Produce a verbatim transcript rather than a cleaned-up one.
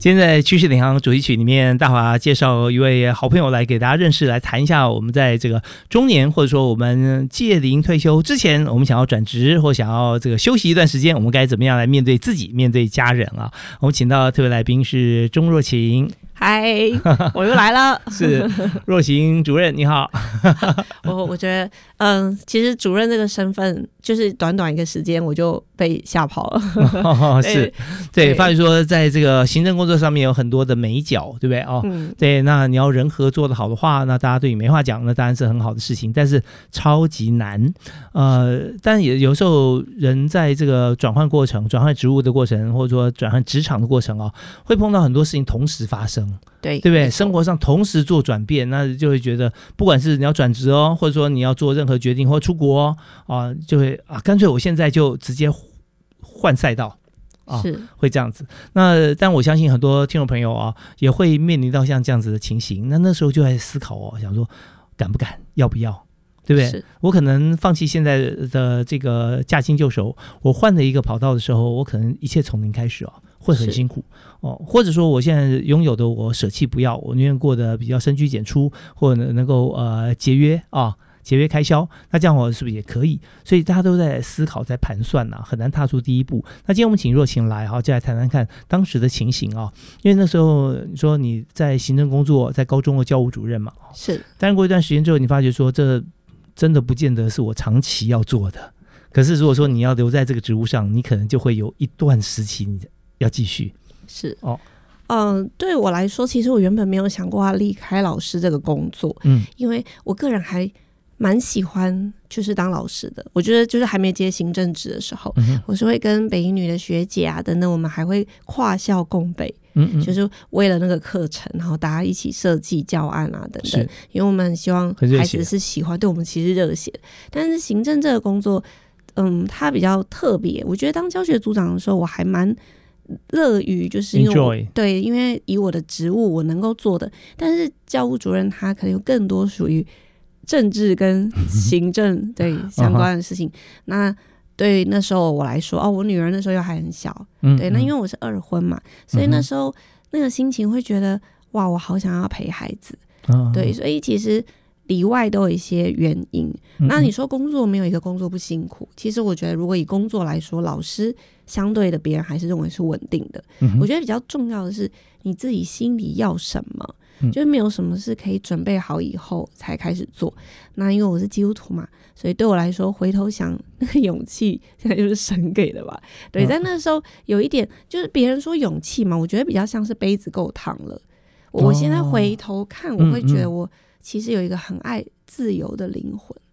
今天在趋势领航主题曲里面，大华介绍一位好朋友来给大家认识，来谈一下我们在这个中年或者说我们届龄退休之前，我们想要转职或想要这个休息一段时间，我们该怎么样来面对自己面对家人啊。我们请到特别来宾是钟若晴。 嗨，我又来了。 是若晴主任，你好。 我我觉得，嗯，其实主任这个身份，就是短短一个时间我就被吓跑了。 哦、是，对，发现说在这个行政工作上面有很多的美角，对不对？哦，嗯、对，那你要人合做得好的话，那大家对你没话讲，那当然是很好的事情，但是超级难。呃，但也有时候人在这个转换过程、转换职务的过程，或者说转换职场的过程啊、哦，会碰到很多事情同时发生。 对， 对不对？生活上同时做转变，那就会觉得，不管是你要转职哦，或者说你要做任何决定或出国哦，啊，就会啊，干脆我现在就直接换赛道啊， 是会这样子。那但我相信很多听众朋友啊，也会面临到像这样子的情形。那那时候就在思考哦，想说敢不敢，要不要？对不对？我可能放弃现在的这个驾轻就熟，我换了一个跑道的时候，我可能一切从零开始哦。会很辛苦哦，或者说我现在拥有的我舍弃不要，我宁愿过得比较深居简出，或者能够呃节约啊，节约开销，那这样我是不是也可以？所以大家都在思考，在盘算呐、啊，很难踏出第一步。那今天我们请若晴来哈，就来谈谈看当时的情形啊，因为那时候你说你在行政工作，在高中的教务主任嘛， 是， 但过一段时间之后，你发觉说这真的不见得是我长期要做的。可是如果说你要留在这个职务上，你可能就会有一段时期你要继续。 是哦， 嗯、呃，对我来说，其实我原本没有想过要离开老师这个工作，嗯，因为我个人还蛮喜欢就是当老师的。我觉得就是还没接行政职的时候，嗯、我是会跟北一女的学姐啊等等，我们还会跨校共备，嗯嗯，就是为了那个课程，然后大家一起设计教案啊等等，因为我们很希望孩子是喜欢，对我们其实热血。但是行政这个工作，嗯，它比较特别。我觉得当教学组长的时候，我还蛮乐于就是因为我对，因为以我的职务我能够做的，但是教务主任他可能有更多属于政治跟行政对相关的事情。那对那时候我来说，哦，我女儿那时候又还很小，嗯、对，那因为我是二婚嘛，所以那时候那个心情会觉得哇，我好想要陪孩子，嗯、对，所以其实里外都有一些原因。那你说工作没有一个工作不辛苦，其实我觉得如果以工作来说，老师相对的别人还是认为是稳定的、嗯、我觉得比较重要的是你自己心里要什么、嗯、就是没有什么是可以准备好以后才开始做。那因为我是基督徒嘛，所以对我来说回头想那个勇气现在就是神给的吧。对，在那时候有一点就是别人说勇气嘛，我觉得比较像是杯子够烫了。我现在回头看、哦、我会觉得我其实有一个很爱自由的灵魂。